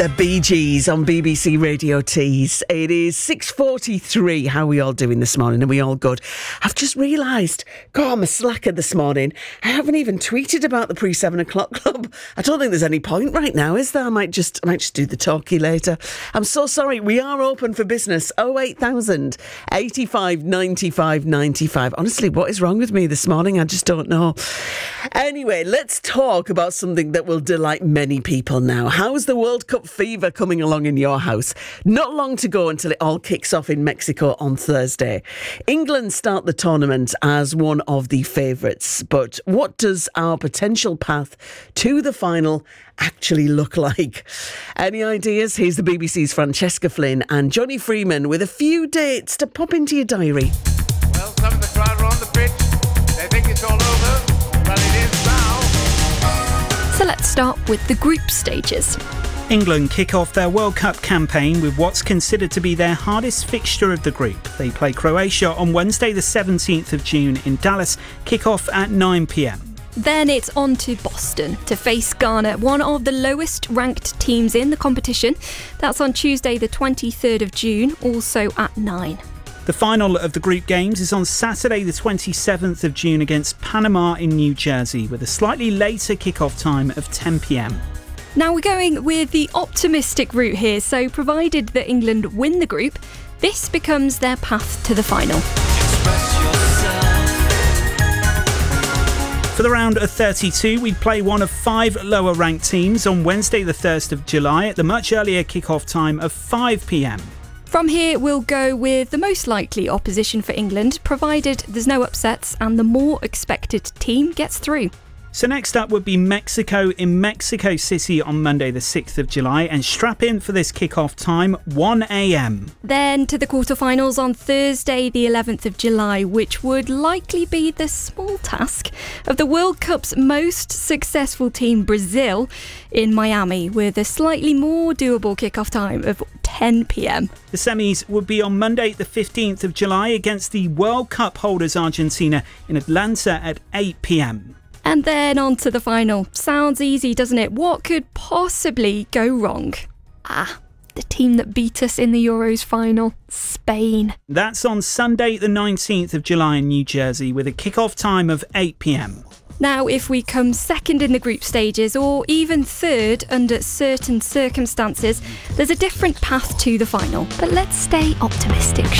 The Bee Gees on BBC Radio Tees. It is 6:43. How are we all doing this morning? Are we all good? I've just realised, God, I'm a slacker this morning. I haven't even tweeted about the pre-7 o'clock club. I don't think there's any point right now, is there? I might just do the talkie later. I'm so sorry. We are open for business. 08000 85 95 95. Honestly, what is wrong with me this morning? I just don't know. Anyway, let's talk about something that will delight many people now. How's the World Cup fever coming along in your house? Not long to go until it all kicks off in Mexico on Thursday. England start the tournament as one of the favourites, but what does our potential path to the final actually look like? Any ideas? Here's the BBC's Francesca Flynn and Johnny Freeman with a few dates to pop into your diary. Well, some of the crowd are on the pitch. They think it's all over. Well, it is now. So let's start with the group stages. England kick off their World Cup campaign with what's considered to be their hardest fixture of the group. They play Croatia on Wednesday the 17th of June in Dallas, kick off at 9 p.m. Then it's on to Boston to face Ghana, one of the lowest ranked teams in the competition. That's on Tuesday the 23rd of June, also at 9. The final of the group games is on Saturday the 27th of June against Panama in New Jersey, with a slightly later kick-off time of 10 p.m. Now we're going with the optimistic route here, so provided that England win the group, this becomes their path to the final. For the round of 32, we play one of 5 lower ranked teams on Wednesday the 1st of July at the much earlier kick-off time of 5 p.m. From here, we'll go with the most likely opposition for England, provided there's no upsets and the more expected team gets through. So next up would be Mexico in Mexico City on Monday the 6th of July, and strap in for this kick-off time, 1 a.m. Then to the quarterfinals on Thursday the 11th of July, which would likely be the small task of the World Cup's most successful team, Brazil, in Miami, with a slightly more doable kick-off time of 10 p.m. The semis would be on Monday the 15th of July against the World Cup holders Argentina in Atlanta at 8 p.m. And then on to the final. Sounds easy, doesn't it? What could possibly go wrong? The team that beat us in the Euros final, Spain. That's on Sunday the 19th of July in New Jersey with a kick-off time of 8 p.m. Now, if we come second in the group stages or even third under certain circumstances, there's a different path to the final. But let's stay optimistic,